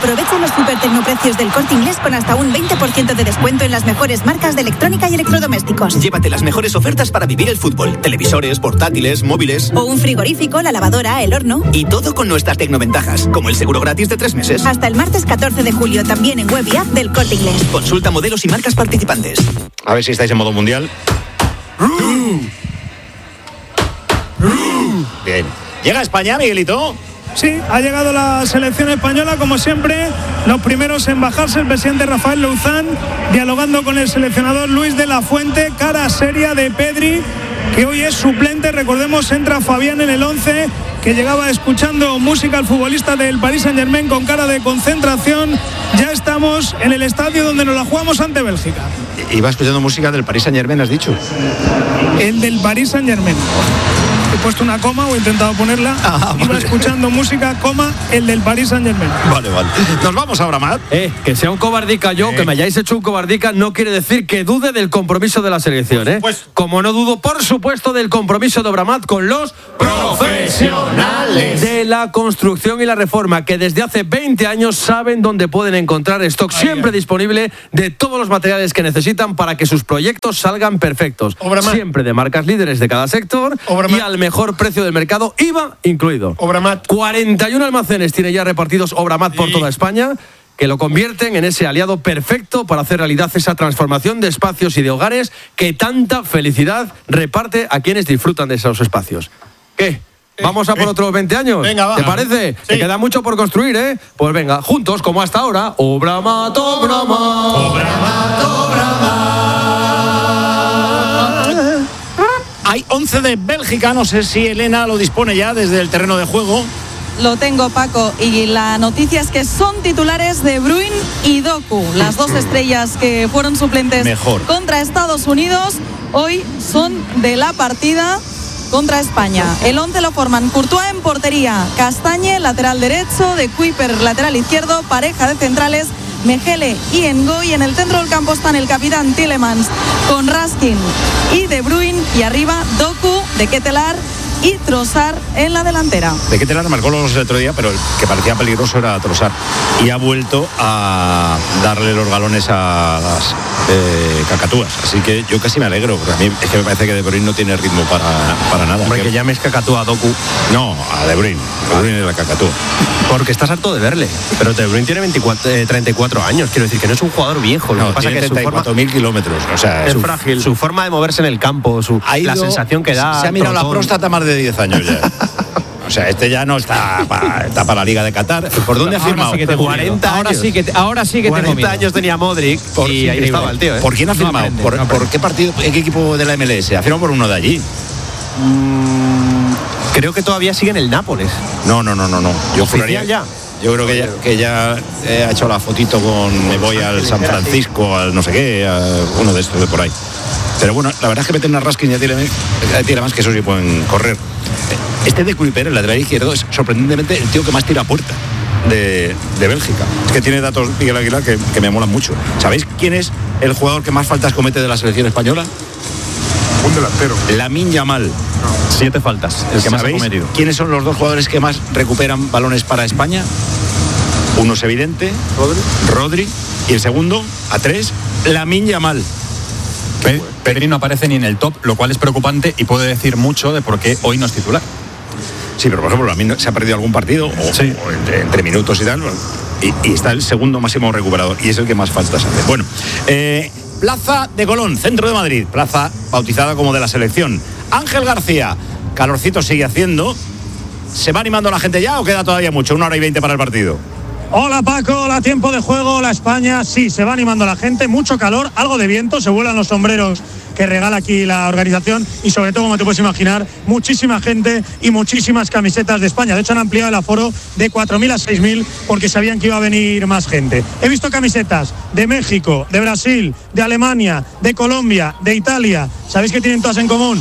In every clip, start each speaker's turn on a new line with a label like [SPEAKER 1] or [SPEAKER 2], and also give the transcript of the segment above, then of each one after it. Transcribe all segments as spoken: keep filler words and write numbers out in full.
[SPEAKER 1] Aprovecha los super tecnoprecios del Corte Inglés con hasta un veinte por ciento de descuento en las mejores marcas de electrónica y electrodomésticos.
[SPEAKER 2] Llévate las mejores ofertas para vivir el fútbol. Televisores, portátiles, móviles.
[SPEAKER 1] O un frigorífico, la lavadora, el horno.
[SPEAKER 2] Y todo con nuestras tecnoventajas, como el seguro gratis de tres meses.
[SPEAKER 1] Hasta el martes catorce de julio, también en web y app del Corte Inglés.
[SPEAKER 2] Consulta modelos y marcas participantes.
[SPEAKER 3] A ver si estáis en modo mundial. Bien. ¿Llega a España, Miguelito?
[SPEAKER 4] Sí, ha llegado la selección española, como siempre, los primeros en bajarse, el presidente Rafael Louzán, dialogando con el seleccionador Luis de la Fuente, cara seria de Pedri, que hoy es suplente. Recordemos, entra Fabián en el once, que llegaba escuchando música al futbolista del Paris Saint-Germain con cara de concentración. Ya estamos en el estadio donde nos la jugamos ante Bélgica.
[SPEAKER 3] Iba escuchando música del Paris Saint-Germain, has dicho.
[SPEAKER 4] El del Paris Saint-Germain. He puesto una coma o he intentado ponerla. Ah, Iba vale. escuchando música, coma, el del Paris Saint-Germain.
[SPEAKER 3] Vale, vale. Nos vamos ahora, Matt.
[SPEAKER 5] Eh, que sea un cobardica yo, eh. que me hayáis hecho un cobardica, no quiere decir que dude del compromiso de la selección, ¿eh? Pues, como no dudo, por supuesto, del compromiso de Obramat con los profesionales de la construcción y la reforma, que desde hace veinte años saben dónde pueden encontrar stock Ay, siempre ay. disponible de todos los materiales que necesitan para que sus proyectos salgan perfectos. Obramat. Siempre de marcas líderes de cada sector Obramat. y al mejor precio del mercado, I V A incluido.
[SPEAKER 4] Obramat.
[SPEAKER 5] cuarenta y uno almacenes tiene ya repartidos Obramat por sí. toda España, que lo convierten en ese aliado perfecto para hacer realidad esa transformación de espacios y de hogares que tanta felicidad reparte a quienes disfrutan de esos espacios. ¿Qué? ¿Vamos a por otros veinte años?
[SPEAKER 4] Venga, va.
[SPEAKER 5] ¿Te parece? Sí. Que queda mucho por construir, ¿eh? Pues venga, juntos, como hasta ahora. Obramat, Obramat. Obramat, Obramat.
[SPEAKER 3] Hay once de Bélgica, no sé si Elena lo dispone ya desde el terreno de juego.
[SPEAKER 6] Lo tengo, Paco, y la noticia es que son titulares De Bruyne y Doku, las dos estrellas que fueron suplentes
[SPEAKER 3] Mejor.
[SPEAKER 6] contra Estados Unidos, hoy son de la partida contra España. El once lo forman Courtois en portería, Castagne, lateral derecho, De Kuiper, lateral izquierdo, pareja de centrales, Mejele y Ngoy. En el centro del campo están el capitán Tielemans con Raskin y De Bruyne, y arriba Doku, De Ketelaar y Trossard en la delantera.
[SPEAKER 3] De Ketelaar marcó los el otro día, pero el que parecía peligroso era Trossard, y ha vuelto a darle los galones a las eh, cacatúas, así que yo casi me alegro, porque a mí es que me parece que De Bruyne no tiene ritmo para, para nada.
[SPEAKER 5] Hombre, que, que llames cacatúa a Doku.
[SPEAKER 3] No, a De Bruyne. De Bruyne es la cacatúa.
[SPEAKER 5] Porque estás harto de verle. Pero De Bruyne tiene veinticuatro, eh, treinta y cuatro años, quiero decir que no es un jugador viejo. Lo
[SPEAKER 3] no,
[SPEAKER 5] que pasa
[SPEAKER 3] tiene
[SPEAKER 5] que
[SPEAKER 3] treinta y cuatro mil kilómetros, o sea,
[SPEAKER 5] es
[SPEAKER 3] su,
[SPEAKER 5] frágil. Su forma de moverse en el campo, su, ido, la sensación que da.
[SPEAKER 3] Se ha mirado trotón. La próstata más de diez años ya. O sea, este ya no está para, está para la Liga de Qatar. ¿Por dónde ha firmado?
[SPEAKER 5] Sí que cuarenta años.
[SPEAKER 7] Ahora sí que te, ahora sí que
[SPEAKER 5] cuarenta años tenía Modric
[SPEAKER 3] por,
[SPEAKER 5] y ahí estaba el tío, ¿eh?
[SPEAKER 3] ¿Por quién ha firmado? No aprende, ¿Por, no ¿Por qué partido, qué equipo de la M L S? ¿Ha firmado por uno de allí?
[SPEAKER 5] Mm, creo que todavía sigue en el Nápoles.
[SPEAKER 3] No, no, no, no, no. Yo juraría
[SPEAKER 5] ya.
[SPEAKER 3] Yo creo que ya, que ya eh, ha hecho la fotito con me voy al San Francisco, al no sé qué, a uno de estos de por ahí. Pero bueno, la verdad es que meten a Raskin y a Tielemans, que eso sí pueden correr. Este De Kuiper, el lateral izquierdo, es sorprendentemente el tío que más tira a puerta de, de Bélgica. Es que tiene datos, Miguel Aguilar, que, que me molan mucho. ¿Sabéis quién es el jugador que más faltas comete de la selección española?
[SPEAKER 8] Un delantero.
[SPEAKER 3] Lamine Yamal. No.
[SPEAKER 5] Siete faltas, el que más ha cometido.
[SPEAKER 3] ¿Quiénes son los dos jugadores que más recuperan balones para España? Uno es evidente,
[SPEAKER 8] Rodri.
[SPEAKER 3] Rodri, y el segundo, a tres, Lamine Yamal.
[SPEAKER 9] Pe- Pedri no aparece ni en el top, lo cual es preocupante y puede decir mucho de por qué hoy no es titular.
[SPEAKER 3] Sí, pero por ejemplo, Lamine se ha perdido algún partido, o,
[SPEAKER 9] sí.
[SPEAKER 3] o entre, entre minutos y tal, y, y está el segundo máximo recuperador, y es el que más faltas hace. Bueno, eh, Plaza de Colón, centro de Madrid, plaza bautizada como de la selección. Ángel García, calorcito sigue haciendo. ¿Se va animando la gente ya o queda todavía mucho? Una hora y veinte para el partido.
[SPEAKER 10] Hola Paco, hola, tiempo de juego, hola España. Sí, se va animando la gente, mucho calor, algo de viento, se vuelan los sombreros que regala aquí la organización y sobre todo, como te puedes imaginar, muchísima gente y muchísimas camisetas de España. De hecho, han ampliado el aforo de cuatro mil a seis mil porque sabían que iba a venir más gente. He visto camisetas de México, de Brasil, de Alemania, de Colombia, de Italia. ¿Sabéis qué tienen todas en común?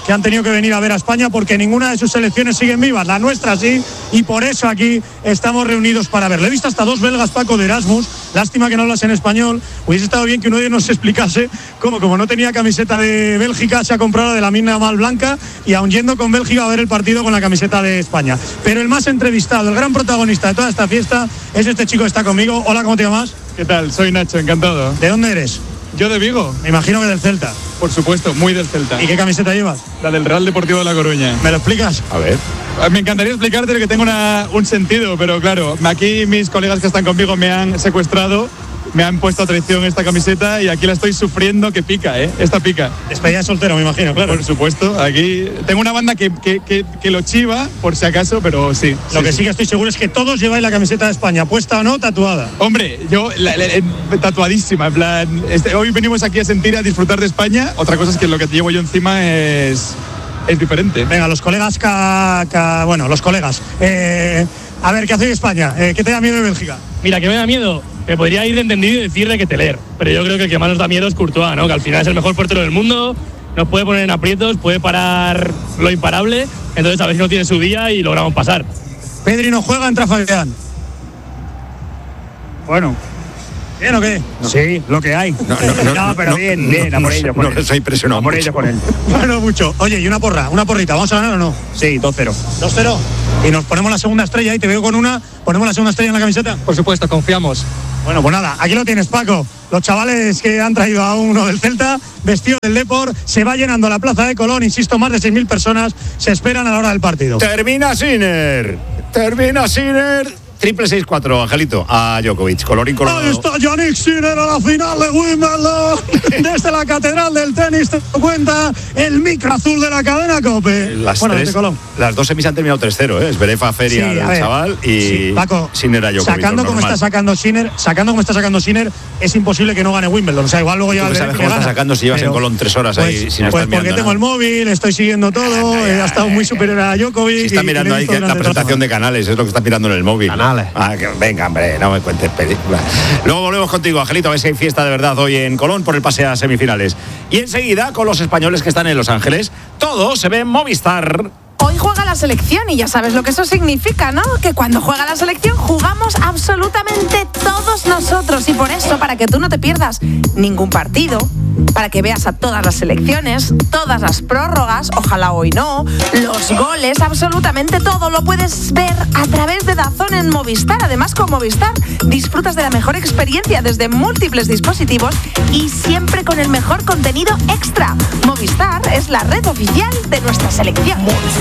[SPEAKER 10] que han tenido que venir a ver a España porque ninguna de sus selecciones siguen vivas, la nuestra sí, y por eso aquí estamos reunidos para verlo. He visto hasta dos belgas, Paco, de Erasmus, lástima que no hablas en español, hubiese estado bien que uno de ellos nos explicase cómo, como no tenía camiseta de Bélgica, se ha comprado de la mina mal blanca y aun yendo con Bélgica a ver el partido con la camiseta de España. Pero el más entrevistado, el gran protagonista de toda esta fiesta es este chico que está conmigo. Hola, ¿cómo te llamas?
[SPEAKER 7] ¿Qué tal? Soy Nacho, encantado.
[SPEAKER 10] ¿De dónde eres?
[SPEAKER 7] Yo de Vigo.
[SPEAKER 10] Me imagino que del Celta.
[SPEAKER 7] Por supuesto, muy del Celta.
[SPEAKER 10] ¿Y qué camiseta llevas?
[SPEAKER 7] La del Real Deportivo de La Coruña.
[SPEAKER 10] ¿Me lo explicas?
[SPEAKER 3] A ver.
[SPEAKER 7] Me encantaría explicarte que tengo una, un sentido, pero claro, aquí mis colegas que están conmigo me han secuestrado, me han puesto a traición esta camiseta y aquí la estoy sufriendo que pica, ¿eh? Esta pica.
[SPEAKER 10] Despedida de soltero, me imagino, claro.
[SPEAKER 7] Por supuesto, aquí tengo una banda que, que, que, que lo chiva, por si acaso, pero sí.
[SPEAKER 10] Lo
[SPEAKER 7] sí,
[SPEAKER 10] que
[SPEAKER 7] sí.
[SPEAKER 10] sí que estoy seguro es que todos lleváis la camiseta de España, puesta o no, tatuada.
[SPEAKER 7] Hombre, yo la, la, la, tatuadísima, en plan, este, hoy venimos aquí a sentir, a disfrutar de España. Otra cosa es que lo que llevo yo encima es, es diferente.
[SPEAKER 10] Venga, los colegas, ca, ca, bueno, los colegas. Eh, a ver, ¿qué hace España? Eh, ¿Qué te da miedo de Bélgica?
[SPEAKER 11] Mira, ¿qué me da miedo? Me podría ir de entendido y decir de que Teler, pero yo creo que el que más nos da miedo es Courtois, ¿no? Que al final es el mejor portero del mundo, nos puede poner en aprietos, puede parar lo imparable, entonces a ver si no tiene su día y logramos pasar.
[SPEAKER 10] Pedri no juega, entra Fabián.
[SPEAKER 12] Bueno.
[SPEAKER 10] ¿Bien o qué?
[SPEAKER 12] No. Sí, lo que hay.
[SPEAKER 3] No, no, no,
[SPEAKER 12] no pero
[SPEAKER 3] no,
[SPEAKER 12] bien,
[SPEAKER 3] no,
[SPEAKER 12] bien,
[SPEAKER 3] no,
[SPEAKER 12] a por
[SPEAKER 3] no,
[SPEAKER 12] ello.
[SPEAKER 3] no les ha impresionado
[SPEAKER 12] por
[SPEAKER 3] mucho.
[SPEAKER 12] ello con él.
[SPEAKER 10] Bueno, mucho. Oye, y una porra, una porrita, ¿vamos a ganar o no?
[SPEAKER 12] Sí, dos cero.
[SPEAKER 10] dos cero. Y nos ponemos la segunda estrella y te veo con una. ¿Ponemos la segunda estrella en la camiseta?
[SPEAKER 11] Por supuesto, confiamos.
[SPEAKER 10] Bueno, pues nada, aquí lo tienes, Paco. Los chavales que han traído a uno del Celta, vestido del Depor, se va llenando la plaza de Colón, insisto, más de seis mil personas se esperan a la hora del partido.
[SPEAKER 3] Termina Sinner. Termina Sinner. Triple seis cuatro, Angelito, a Djokovic, colorín colorado.
[SPEAKER 10] Ahí está Yannick Sinner a la final de Wimbledon. Desde la catedral del tenis te cuenta el micro azul de la cadena COPE.
[SPEAKER 3] Las,
[SPEAKER 10] bueno,
[SPEAKER 3] tres, las dos semis han terminado tres cero, ¿eh? Zverev a Feria
[SPEAKER 10] sí,
[SPEAKER 3] al
[SPEAKER 10] ver,
[SPEAKER 3] chaval y
[SPEAKER 10] sí, Paco,
[SPEAKER 3] Sinner a Djokovic.
[SPEAKER 10] Sacando como está sacando Sinner, sacando como está sacando Sinner, es imposible que no gane Wimbledon. O sea, igual luego
[SPEAKER 3] ¿Tú
[SPEAKER 10] llega el
[SPEAKER 3] sabes cómo está sacando si llevas
[SPEAKER 10] pero,
[SPEAKER 3] en Colón tres horas
[SPEAKER 10] pues,
[SPEAKER 3] ahí sin
[SPEAKER 10] pues
[SPEAKER 3] estar mirando?
[SPEAKER 10] Pues porque tengo
[SPEAKER 3] nada.
[SPEAKER 10] el móvil, estoy siguiendo todo,
[SPEAKER 3] Ay,
[SPEAKER 10] eh, ha estado
[SPEAKER 3] ay,
[SPEAKER 10] muy
[SPEAKER 3] ay,
[SPEAKER 10] superior a Djokovic.
[SPEAKER 3] Si está
[SPEAKER 10] y,
[SPEAKER 3] mirando
[SPEAKER 10] y
[SPEAKER 3] ahí que la presentación de canales, es lo que está mirando en el móvil.
[SPEAKER 5] Canales.
[SPEAKER 3] Ah, que, venga, hombre, no me cuentes películas. Luego volvemos contigo, Angelito, a ver si hay fiesta de verdad hoy en Colón por el pase a semifinales. Y enseguida, con los españoles que están en Los Ángeles, todo se ve en Movistar.
[SPEAKER 13] Hoy juega la selección y ya sabes lo que eso significa, ¿no? Que cuando juega la selección jugamos absolutamente todos nosotros y por eso, para que tú no te pierdas ningún partido, para que veas a todas las selecciones, todas las prórrogas, ojalá hoy no, los goles, absolutamente todo lo puedes ver a través de DAZN en Movistar. Además, con Movistar disfrutas de la mejor experiencia desde múltiples dispositivos y siempre con el mejor contenido extra. Movistar es la red oficial de nuestra selección.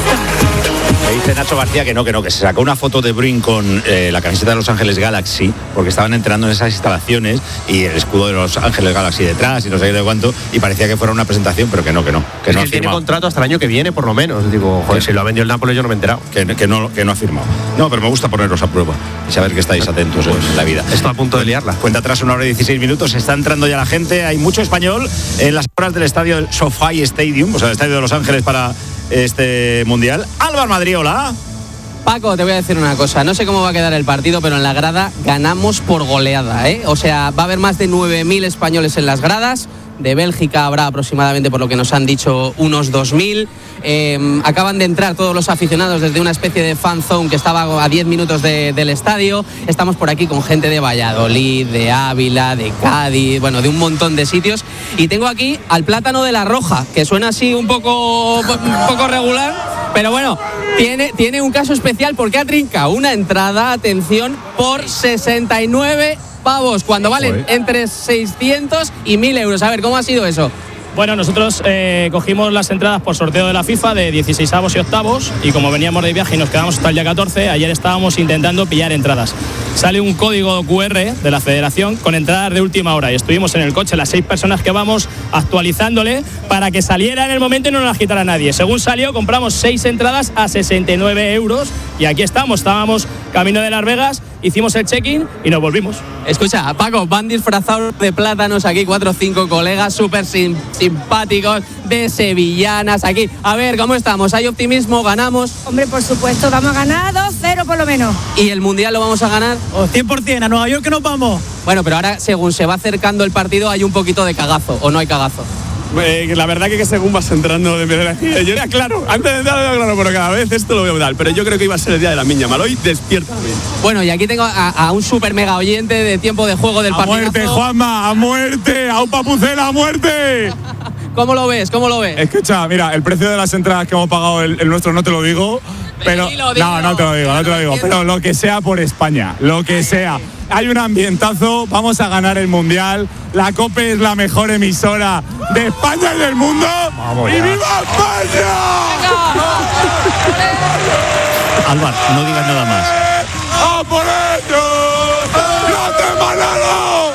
[SPEAKER 3] Me dice Nacho García que no, que no, que se sacó una foto de Bruin con eh, la camiseta de Los Ángeles Galaxy, porque estaban entrenando en esas instalaciones y el escudo de Los Ángeles Galaxy detrás y no sé qué de cuánto, y parecía que fuera una presentación, pero que no, que no. Que
[SPEAKER 5] es
[SPEAKER 3] no
[SPEAKER 5] que
[SPEAKER 3] ha
[SPEAKER 5] tiene
[SPEAKER 3] firmado.
[SPEAKER 5] contrato hasta el año que viene, por lo menos. Digo, joder, si lo ha vendido el Nápoles yo no me he enterado.
[SPEAKER 3] Que, que, no, que no ha firmado. No, pero me gusta ponerlos a prueba y saber que estáis atentos pues, en la vida.
[SPEAKER 5] Está a punto de liarla.
[SPEAKER 3] Cuenta atrás una hora y dieciséis minutos, está entrando ya la gente, hay mucho español en las horas del estadio del SoFi Stadium, o sea, el estadio de Los Ángeles para este Mundial. Álvaro Madrid, hola.
[SPEAKER 14] Paco, te voy a decir una cosa, no sé cómo va a quedar el partido, pero en la grada ganamos por goleada, ¿eh? O sea, va a haber más de nueve mil españoles en las gradas, de Bélgica habrá aproximadamente, por lo que nos han dicho, unos dos mil. Eh, acaban de entrar todos los aficionados desde una especie de fan zone que estaba a diez minutos de, del estadio. Estamos por aquí con gente de Valladolid, de Ávila, de Cádiz, bueno, de un montón de sitios. Y tengo aquí al Plátano de la Roja, que suena así un poco, un poco regular, pero bueno, tiene, tiene un caso especial porque ha trincado una entrada, atención, por sesenta y nueve pavos, cuando valen entre seiscientos y mil euros. A ver, ¿cómo ha sido eso?
[SPEAKER 11] Bueno, nosotros eh, cogimos las entradas por sorteo de la FIFA de dieciseisavos y octavos y como veníamos de viaje y nos quedamos hasta el día catorce, ayer estábamos intentando pillar entradas. Sale un código cu erre de la Federación con entradas de última hora y estuvimos en el coche, las seis personas que vamos, actualizándole para que saliera en el momento y no nos las quitara nadie. Según salió, compramos seis entradas a sesenta y nueve euros y aquí estamos, estábamos camino de Las Vegas, hicimos el check-in y nos volvimos.
[SPEAKER 14] Escucha, Paco, van disfrazados de plátanos aquí, cuatro o cinco colegas súper sim simpáticos, de sevillanas aquí. A ver, ¿cómo estamos? ¿Hay optimismo? ¿Ganamos?
[SPEAKER 15] Hombre, por supuesto, vamos a ganar dos cero por lo menos.
[SPEAKER 14] ¿Y el Mundial lo vamos a ganar?
[SPEAKER 15] Oh, cien por ciento, a Nueva York que nos vamos.
[SPEAKER 14] Bueno, pero ahora, según se va acercando el partido, hay un poquito de cagazo, ¿o no hay cagazo?
[SPEAKER 16] eh, la verdad que, que según vas entrando de medalla, yo era claro, antes de entrar era claro, pero cada vez esto lo veo tal. Pero yo creo que iba a ser el día de la Miña Mal. Hoy despierta bien.
[SPEAKER 14] Bueno, y aquí tengo a, a un super mega oyente de tiempo de juego del partido.
[SPEAKER 7] ¡A muerte, Juanma! ¡A muerte! ¡A un papucela, a muerte!
[SPEAKER 14] ¿Cómo lo ves? ¿Cómo lo ves?
[SPEAKER 7] Escucha, mira, el precio de las entradas que hemos pagado, el, el nuestro no te lo digo, pero
[SPEAKER 14] Dilo, dilo.
[SPEAKER 7] no, no te lo digo, no te lo digo, pero lo que sea por España, lo que sea. Hay un ambientazo, vamos a ganar el Mundial, la COPE es la mejor emisora de España y del mundo.
[SPEAKER 3] Vamos
[SPEAKER 7] ¡Y
[SPEAKER 3] ya.
[SPEAKER 7] viva España!
[SPEAKER 3] Álvaro, no digas nada más.
[SPEAKER 7] ¡A por ello! ¡No te Manolo!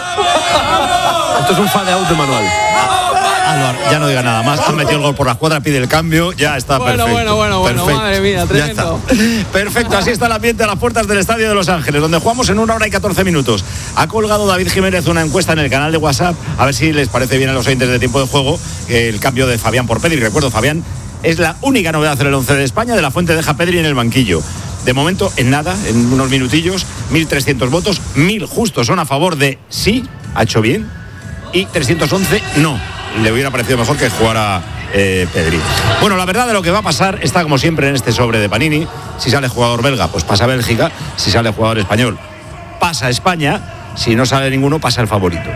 [SPEAKER 5] Esto es un fade out de manual.
[SPEAKER 3] Álvaro, ya no diga nada más. Han metido el gol por la escuadra, pide el cambio, ya está
[SPEAKER 14] Bueno,
[SPEAKER 3] perfecto.
[SPEAKER 14] bueno, bueno, bueno,
[SPEAKER 3] Perfecto.
[SPEAKER 14] madre mía, tremendo.
[SPEAKER 3] Ya está. Perfecto, así está el ambiente a las puertas del Estadio de Los Ángeles, donde jugamos en una hora y catorce minutos. Ha colgado David Jiménez una encuesta en el canal de WhatsApp, a ver si les parece bien a los oyentes de tiempo de juego el cambio de Fabián por Pedri. Recuerdo, Fabián es la única novedad en el once de España. De la Fuente deja a Pedri en el banquillo. De momento, en nada, en unos minutillos, mil trescientos votos, mil justos son a favor de sí, ha hecho bien, y trescientos once no. Le hubiera parecido mejor que jugara eh, Pedri. Bueno, la verdad de lo que va a pasar está como siempre en este sobre de Panini. Si sale jugador belga, pues pasa Bélgica. Si sale jugador español, pasa España. Si no sale ninguno, pasa el favorito.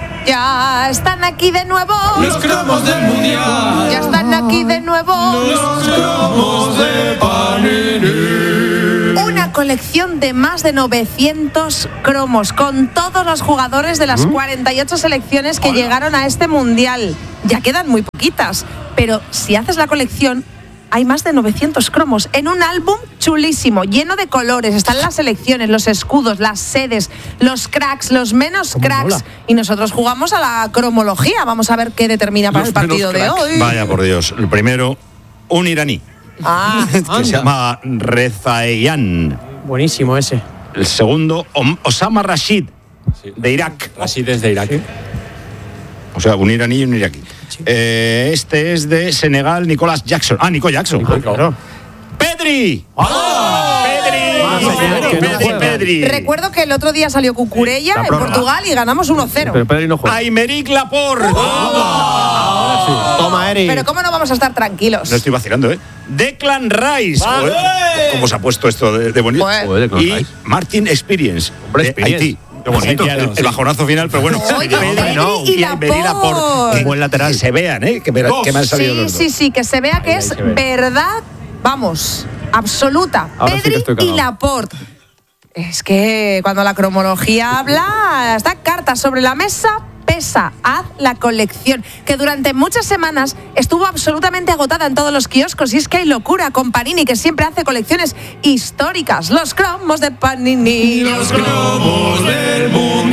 [SPEAKER 13] Ya están aquí de nuevo.
[SPEAKER 5] Los cromos del Mundial.
[SPEAKER 13] Ya están aquí de nuevo.
[SPEAKER 5] Los cromos de Panini.
[SPEAKER 13] Una colección de más de novecientos cromos con todos los jugadores de las cuarenta y ocho selecciones que llegaron a este mundial. Ya quedan muy poquitas, pero si haces la colección hay más de novecientos cromos en un álbum chulísimo, lleno de colores. Están las selecciones, los escudos, las sedes, los cracks, los menos cracks. Mola. Y nosotros jugamos a la cromología. Vamos a ver qué determina para el partido de hoy.
[SPEAKER 3] Vaya por Dios. El primero, un iraní.
[SPEAKER 13] Ah,
[SPEAKER 3] que se llama Rezaeian.
[SPEAKER 17] Buenísimo ese.
[SPEAKER 3] El segundo, Om- Osama Rashid, sí, de Irak.
[SPEAKER 9] Rashid es de Irak. Sí.
[SPEAKER 3] O sea, un iraní y un iraquí. Sí. Eh, este es de Senegal, Nicolás Jackson. Ah, Nico Jackson. Ah, claro. ¡Pedri! ¡Oh! ¡Pedri! Pedri, Pedri, Pedri.
[SPEAKER 13] Recuerdo que el otro día salió Cucurella en Portugal y ganamos uno cero.
[SPEAKER 5] Pero Pedri no juega.
[SPEAKER 3] Aymeric Laporte.
[SPEAKER 5] Ahora sí. Toma, Eri.
[SPEAKER 13] Pero cómo no vamos a estar tranquilos.
[SPEAKER 3] No estoy vacilando, ¿eh? Declan Rice.
[SPEAKER 5] ¡Vale!
[SPEAKER 3] ¿Cómo se ha puesto esto de, de bonito?
[SPEAKER 13] Bueno.
[SPEAKER 3] Y Martin Experience,
[SPEAKER 5] Hombre,
[SPEAKER 3] de
[SPEAKER 5] Experience.
[SPEAKER 3] Haití. Qué bonito. El, el, el bajonazo final, pero bueno.
[SPEAKER 13] Oye, Pedri
[SPEAKER 3] no,
[SPEAKER 13] y Laporte.
[SPEAKER 3] Un buen lateral. Que se vean, ¿eh? Que, me, que me han salido
[SPEAKER 13] sí,
[SPEAKER 3] los dos.
[SPEAKER 13] sí, sí, que se vea que
[SPEAKER 3] ahí,
[SPEAKER 13] es
[SPEAKER 3] ahí ve.
[SPEAKER 13] verdad, vamos, absoluta.
[SPEAKER 5] Ahora
[SPEAKER 13] Pedri
[SPEAKER 5] sí
[SPEAKER 13] y Laporte. Es que cuando la cromología habla, está cartas sobre la mesa, pesa, haz la colección, que durante muchas semanas estuvo absolutamente agotada en todos los kioscos. Y es que hay locura con Panini, que siempre hace colecciones históricas. Los cromos de Panini.
[SPEAKER 5] Los cromos del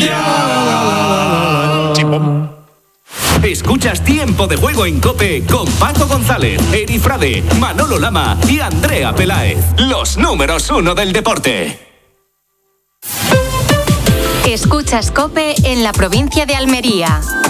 [SPEAKER 5] Mundial.
[SPEAKER 3] Chipom.
[SPEAKER 2] Escuchas Tiempo de Juego en COPE con Paco González, Eri Frade, Manolo Lama y Andrea Peláez. Los números uno del deporte.
[SPEAKER 18] Escuchas COPE en la provincia de Almería.